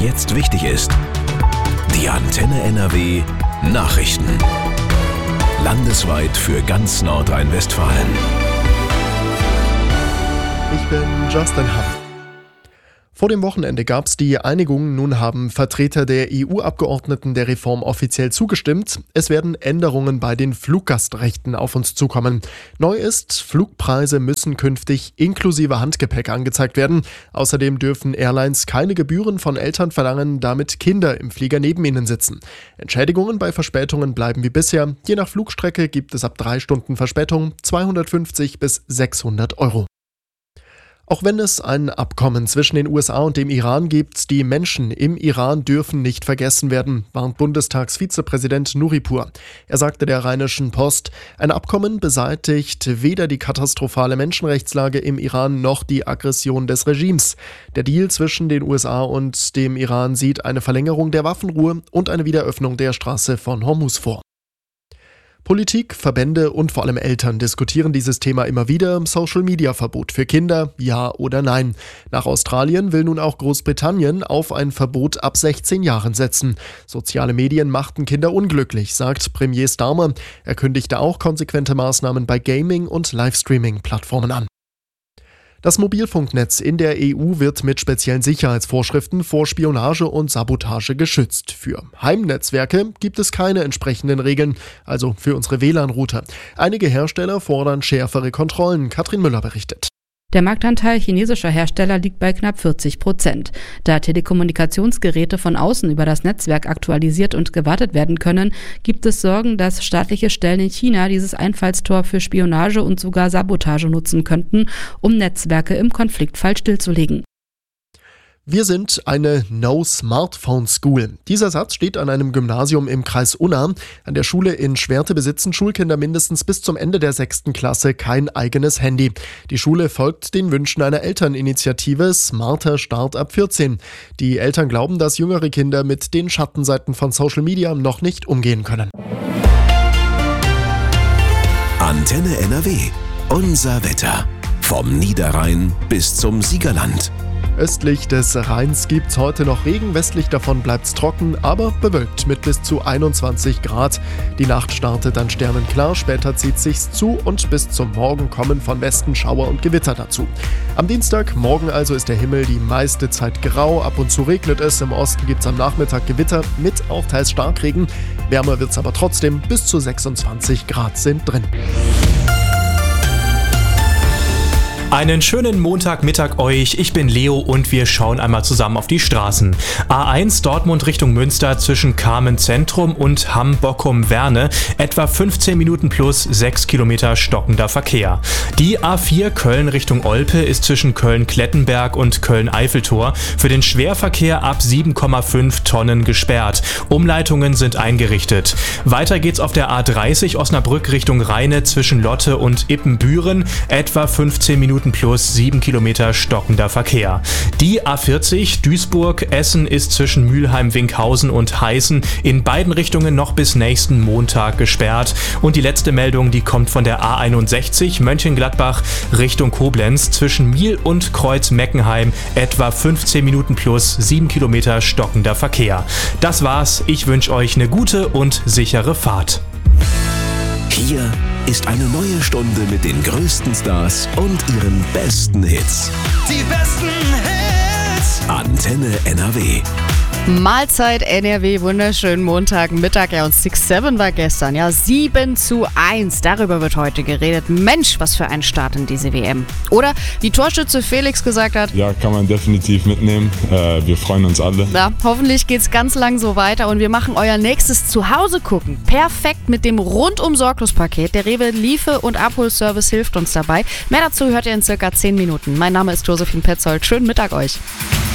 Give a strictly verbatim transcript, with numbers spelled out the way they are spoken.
jetzt wichtig ist. Die Antenne N R W Nachrichten. Landesweit für ganz Nordrhein-Westfalen. Ich bin Justin Huff. Vor dem Wochenende gab es die Einigung. Nun haben Vertreter der E U-Abgeordneten der Reform offiziell zugestimmt. Es werden Änderungen bei den Fluggastrechten auf uns zukommen. Neu ist, Flugpreise müssen künftig inklusive Handgepäck angezeigt werden. Außerdem dürfen Airlines keine Gebühren von Eltern verlangen, damit Kinder im Flieger neben ihnen sitzen. Entschädigungen bei Verspätungen bleiben wie bisher. Je nach Flugstrecke gibt es ab drei Stunden Verspätung zweihundertfünfzig bis sechshundert Euro. Auch wenn es ein Abkommen zwischen den U S A und dem Iran gibt, die Menschen im Iran dürfen nicht vergessen werden, warnt Bundestagsvizepräsident Nuripur. Er sagte der Rheinischen Post, ein Abkommen beseitigt weder die katastrophale Menschenrechtslage im Iran noch die Aggression des Regimes. Der Deal zwischen den U S A und dem Iran sieht eine Verlängerung der Waffenruhe und eine Wiederöffnung der Straße von Hormuz vor. Politik, Verbände und vor allem Eltern diskutieren dieses Thema immer wieder. Social-Media-Verbot für Kinder, ja oder nein. Nach Australien will nun auch Großbritannien auf ein Verbot ab sechzehn Jahren setzen. Soziale Medien machten Kinder unglücklich, sagt Premier Starmer. Er kündigte auch konsequente Maßnahmen bei Gaming- und Livestreaming-Plattformen an. Das Mobilfunknetz in der E U wird mit speziellen Sicherheitsvorschriften vor Spionage und Sabotage geschützt. Für Heimnetzwerke gibt es keine entsprechenden Regeln, also für unsere W L A N-Router. Einige Hersteller fordern schärfere Kontrollen. Katrin Müller berichtet. Der Marktanteil chinesischer Hersteller liegt bei knapp vierzig Prozent. Da Telekommunikationsgeräte von außen über das Netzwerk aktualisiert und gewartet werden können, gibt es Sorgen, dass staatliche Stellen in China dieses Einfallstor für Spionage und sogar Sabotage nutzen könnten, um Netzwerke im Konfliktfall stillzulegen. Wir sind eine No-Smartphone-School. Dieser Satz steht an einem Gymnasium im Kreis Unna. An der Schule in Schwerte besitzen Schulkinder mindestens bis zum Ende der sechsten Klasse kein eigenes Handy. Die Schule folgt den Wünschen einer Elterninitiative Smarter Start ab vierzehn. Die Eltern glauben, dass jüngere Kinder mit den Schattenseiten von Social Media noch nicht umgehen können. Antenne N R W. Unser Wetter. Vom Niederrhein bis zum Siegerland. Östlich des Rheins gibt's heute noch Regen, westlich davon bleibt's trocken, aber bewölkt mit bis zu einundzwanzig Grad. Die Nacht startet dann sternenklar, später zieht sich's zu und bis zum Morgen kommen von Westen Schauer und Gewitter dazu. Am Dienstag, morgen also, ist der Himmel die meiste Zeit grau, ab und zu regnet es, im Osten gibt's am Nachmittag Gewitter mit auch teils Starkregen. Wärmer wird's aber trotzdem, bis zu sechsundzwanzig Grad sind drin. Einen schönen Montagmittag euch, ich bin Leo und wir schauen einmal zusammen auf die Straßen. A eins Dortmund Richtung Münster zwischen Kamen Zentrum und Hamm-Bockum-Werne, etwa fünfzehn Minuten plus sechs Kilometer stockender Verkehr. Die A vier Köln Richtung Olpe ist zwischen Köln-Klettenberg und Köln-Eiffeltor für den Schwerverkehr ab sieben Komma fünf Tonnen gesperrt. Umleitungen sind eingerichtet. Weiter geht's auf der A dreißig Osnabrück Richtung Rheine zwischen Lotte und Ippenbüren, etwa fünfzehn Minuten plus sieben Kilometer stockender Verkehr. Die A vierzig Duisburg-Essen ist zwischen Mülheim-Winkhausen und Heißen in beiden Richtungen noch bis nächsten Montag gesperrt. Und die letzte Meldung, die kommt von der A einundsechzig Mönchengladbach Richtung Koblenz zwischen Miel und Kreuz-Meckenheim, etwa fünfzehn Minuten plus sieben Kilometer stockender Verkehr. Das war's. Ich wünsche euch eine gute und sichere Fahrt. Hier ist eine neue Stunde mit den größten Stars und ihren besten Hits. Die besten Hits. Antenne N R W. Mahlzeit N R W, wunderschönen Montagmittag. Ja, und six seven war gestern, ja, sieben zu eins. Darüber wird heute geredet. Mensch, was für ein Start in diese W M. Oder wie Torschütze Felix gesagt hat. Ja, kann man definitiv mitnehmen. Äh, wir freuen uns alle. Ja, hoffentlich geht's ganz lang so weiter und wir machen euer nächstes Zuhause gucken. Perfekt mit dem Rundum-Sorglos-Paket. Der Rewe Liefe- und Abholservice hilft uns dabei. Mehr dazu hört ihr in circa zehn Minuten. Mein Name ist Josephine Petzold. Schönen Mittag euch.